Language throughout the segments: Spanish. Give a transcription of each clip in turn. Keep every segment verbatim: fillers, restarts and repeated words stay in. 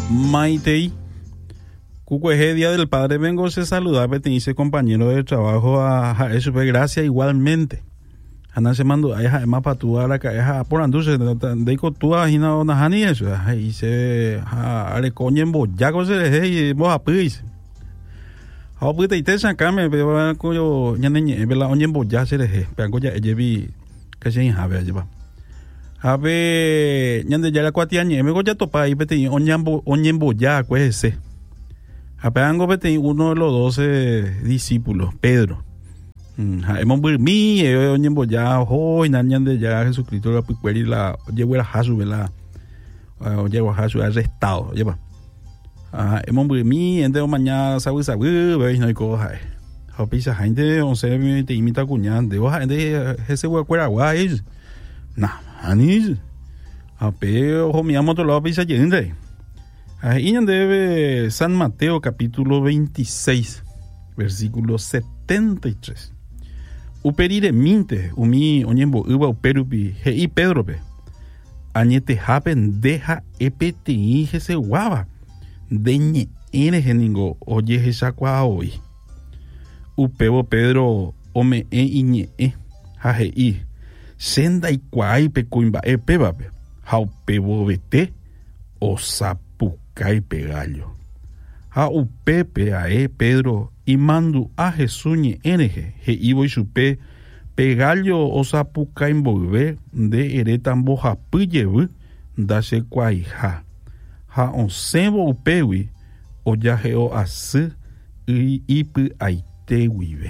Maitei. Cucueje, Día del Padre, vengo a saludar, te dice compañero de trabajo a Jae gracias igualmente. Ana se mandó a esa más para tu a la caja por anduse de cotua y no nahani eso y se a recoñe en boyaco se deje y vos a pis. A puta y te sacame pero coyo ya neñe vela oñe en boya se deje pero ya llevi que se inhabe lleva. A ver, ñande ya la cuatiañe me goya topa y pete oñe oñe en boya cuese. Apeango pete uno de los doce discípulos, Pedro. Hemos mi oñe boya hoy nañan de ya Jesucristo la picueri la llevo la hasu vela o llevo hasu arrestado lleva ah hemos mi ende mañana sabe sabe veis no hay cosa a pisa gente once me te imita cuñán de hoja ende ese huecuera guay na anis a peo ho mi amo to la pisa yende ahí debe San Mateo capítulo veintiséis versículo setenta y tres. Uperire minte umi oñembo uba uperupi hei Pedrope añete hapen deja epti se guava deñe ene geningo oye esa kwa hoy upebo Pedro ome e iñe e hahei senda y kwai pe kuimba e pebape ha upebo vete o sapukai pegallo ha upepe a e Pedro y mando a Jesús ni eneje he ibo y supe pegallo o sapuca envolver de eretan boja puyebu da se cuaija ha on sebo upewi o ya geo asu y ipu aite wive.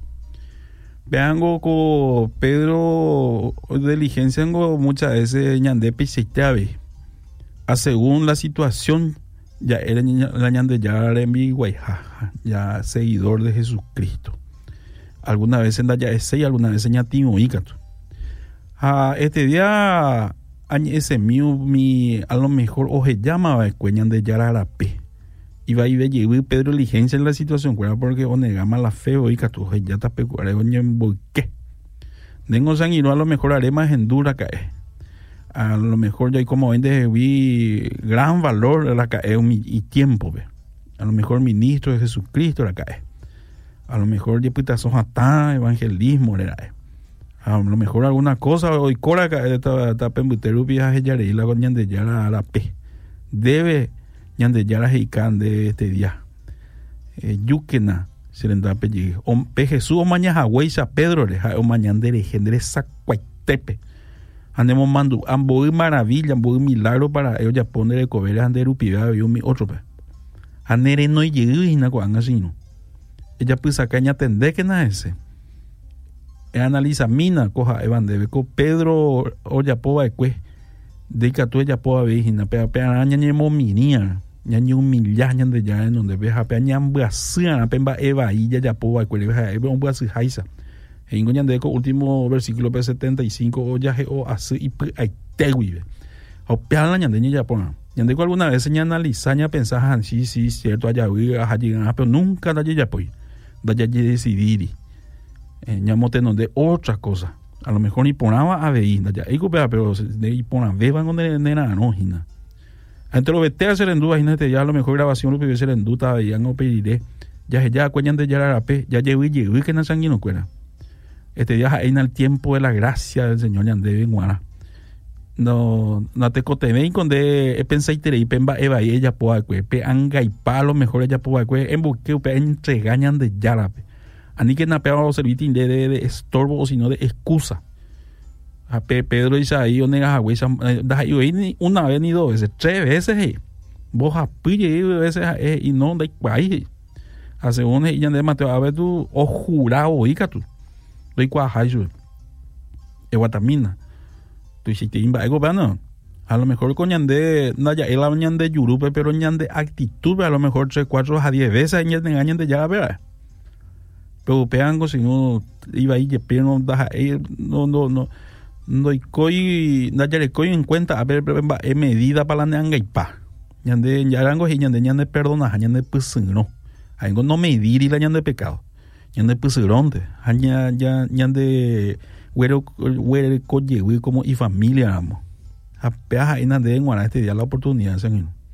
Veango con Pedro diligencia muchas veces ñande piseitabe a según la situación. Ya era la ñande ya era mi guayja, ya seguidor de Jesucristo. Alguna vez en ya ese y alguna vez en ya timo ícato. A este día añe ese mío mi a lo mejor oje llamaba cueñan de yararape. Iba y ve llevar Pedro diligencia en la situación, cuera porque o negama la fe o ícato, oje ya ta pecuare oñen boque. Dengo sanguino a lo mejor haré más en dura cae. A lo mejor ya hay como vende vi gran valor la cae y tiempo ve. A lo mejor ministro de Jesucristo la cae. A lo mejor ya puta son hasta evangelismo le cae. A lo mejor alguna cosa hoy cora cae esta esta pembutero viaje ya le la coñan de ya la la pe. Debe ñan de ya la jican de este día. Eh yuquena se le da pe o pe Jesús o mañana hueisa Pedro le o mañana de gendre sacuaitepe. Andemos mando ambo maravilla, ambo milagro para ellos ya poner el cover anderu piba y mi otro pe. Anere no llegue na cuan así no. Ella pues saca ña tende que na ese. E analiza mina coja evan de co Pedro o ya poba e cue. De que tú ella poba vejina pe pe araña ñemo minia. Ña ñi humilla ñan de ya en donde veja pe ñam brasia pe ba eva y ya ya poba e cue veja e un brasi haisa. En Goñandeco, último versículo P setenta y cinco, o ya o así y aite wive. O peala ñandeña ya pona. Ñandeco alguna vez se analiza ña pensajan sí sí cierto allá wiga allá pero nunca da ya pues. Da ya decidir. Eh ñamote no de otra cosa. A lo mejor ni ponaba a veí, da ya. Ego pero de y pona beban con de nena no hina. Entre lo vete a hacer en duda jinete ya a lo mejor grabación lo pibe ser en duda ya no pediré. Ya ya cueñan de ya la pe, ya llevé llevé que na sanguino cuera. Este día hay en el tiempo de la gracia del Señor Yandebe Guara. No, no te cotemen con de pensé y y pemba eva y ella poa cue pe anga y palo mejor ella poa cue en buque pe entregañan de yarape. Ani que na peaba o servitin de de estorbo o sino de excusa. A pe Pedro dice ahí o negas a huesa da y una vez ni dos veces, tres veces eh. Vos a pille veces eh y no de cuai. A según ella de Mateo a ver tú o jurado y tú. Doy cuajayo e guatamina tu hiciste imba ego bano a lo mejor con ñande naya el ñande yurupe pero ñande actitud a lo mejor tres cuatro a diez veces ñande ñande ya verdad pero peango si no iba ahí pero no da no no no no y coi naya le coi en cuenta a ver es medida para la ñanga y pa ñande ñarango y ñande ñande perdona ñande pues no hay no medir y la ñande pecado ñande pusironte aña ya ñande güero güero coye como y familia amo a peaja en ande en guara este día la oportunidad sanguino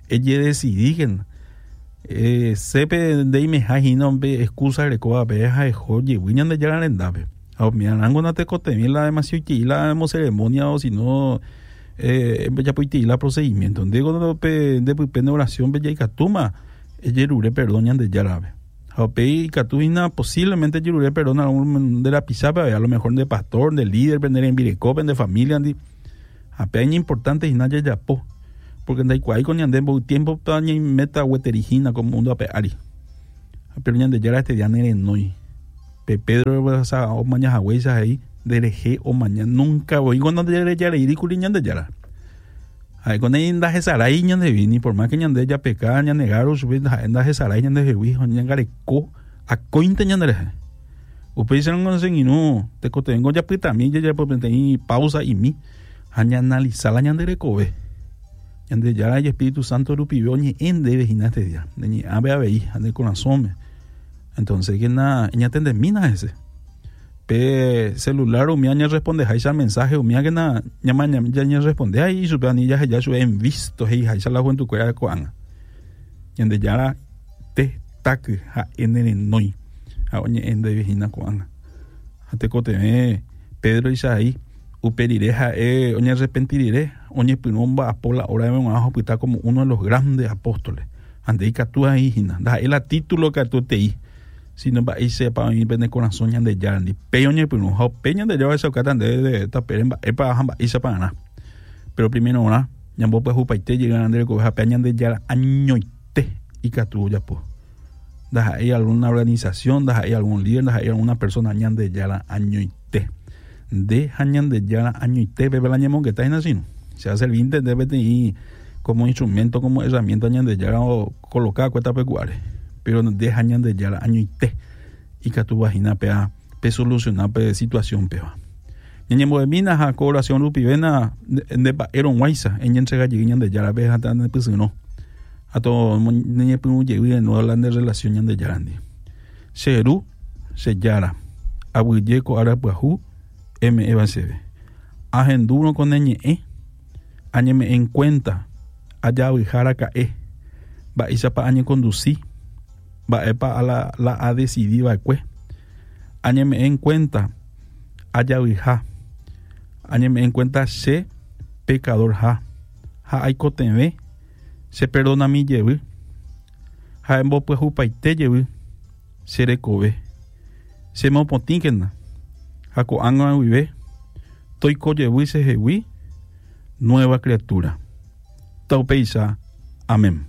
ella decidí eh, sepe de imejaji no be excusa recoba beja de joye wiñan de ya rendabe a mi anango na te cotemí la demasiado que la hemos ceremonia o si no eh ya puite la procedimiento digo de de pene oración be ya catuma ella rure perdón de ya rabe a pe catuna posiblemente rure perdón algún de la pisaba a lo mejor de pastor de líder vender en virecopen de familia andi a pe importante y naya ya po porque ndai kwai con ñande bo tiempo pa ñi meta weterijina como mundo a peari pero ñande ya este día nere noi pe Pedro sa o mañana huesa ahí dereje o mañana nunca voy cuando de ya le ridículo ñande ya ahí con ahí nda jesarai ñande vini por más que ñande ya peca ña negaron subir nda jesarai ñande jewi ñangare ko a cointe ñande o pensan no sé no te co tengo ya pita mi ya por ahí pausa y mi aña analizar la ñande recobe yande ya el Espíritu Santo rupió ni en de vejina este día ni ave ave ande con asome entonces que na ella tende mina ese pe celular o mi aña responde ahí al mensaje o mi que na llama ya ya responde ahí su plan ya ya su en visto ahí ahí la juventud que coan yande ya te tac ha en el noi a oñe en de vejina coan ate cote Pedro Isaí uperireja eh oñe arrepentiré oñe pinomba apola hora de un ajo pita como uno de los grandes apóstoles ande que tú ahí hina da el título que tú te ahí si no va a irse para mi bene corazón de ya ni peña pero no peña de ya eso que tan de de taperemba es para hamba irse para nada pero primero una ya vos pues upaite llegan de coja peña de ya añoite y que tú ya pues da ahí alguna organización da ahí algún líder da ahí alguna persona de ya añoite de hañan de ya año y te bebe la ñemón que está en así se hace el veinte debe tener como instrumento como herramienta añan de ya o colocar cuesta pecuares pero de hañan de ya año y te y que tu vagina pea pe solucionar pe situación pea ñemón de minas a colación rupivena de eron guaisa en entrega lleguían de ya la vez hasta de pues no a todo niñe pu llegue no hablan de relación de ya andi seru se yara abuyeco arapuaju M E B C B agenduro con ñe e añeme en cuenta allá ujara ka e va isa pa añe conducir va epa a la la a decidir va cue añeme en cuenta allá uja añeme en cuenta se pecador ha ha hay cotembe se perdona mi lleve ha embo pues upaite lleve se recobe se mo potinken Jaco anga vive, toy coyewi se jewi, nueva criatura. Taupeisa, amén.